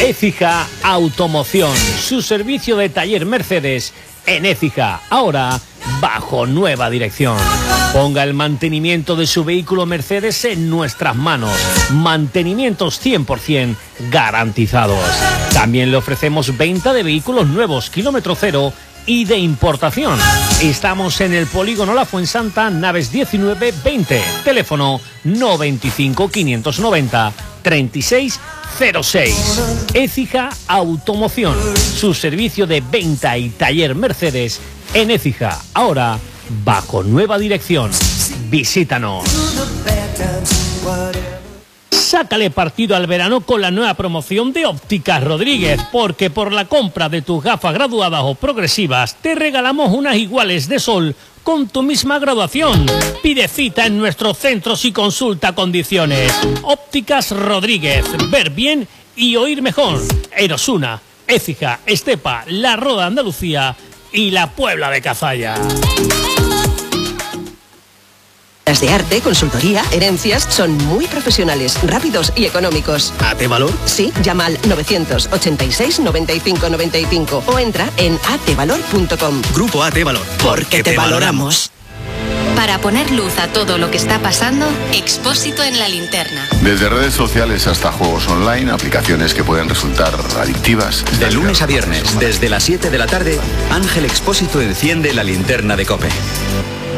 Écija Automoción, su servicio de taller Mercedes en Écija, ahora bajo nueva dirección. Ponga el mantenimiento de su vehículo Mercedes en nuestras manos. Mantenimientos 100% garantizados. También le ofrecemos venta de vehículos nuevos, kilómetro cero y de importación. Estamos en el Polígono La Fuensanta, naves 19-20. Teléfono 95 590 3606. Écija Automoción, su servicio de venta y taller Mercedes en Écija, ahora bajo nueva dirección. Visítanos. Sácale partido al verano con la nueva promoción de Ópticas Rodríguez, porque por la compra de tus gafas graduadas o progresivas te regalamos unas iguales de sol con tu misma graduación. Pide cita en nuestros centros y consulta condiciones. Ópticas Rodríguez, ver bien y oír mejor. Erosuna, Écija, Estepa, La Roda, Andalucía y la Puebla de Cazalla. Las de arte, consultoría, herencias son muy profesionales, rápidos y económicos. ¿AT Valor? Sí, llama al 986 95 95 o entra en atvalor.com. Grupo AT Valor. Porque te valoramos. Para poner luz a todo lo que está pasando, Expósito en la linterna. Desde redes sociales hasta juegos online, aplicaciones que pueden resultar adictivas. De lunes a viernes, desde las 7 de la tarde, Ángel Expósito enciende la linterna de COPE.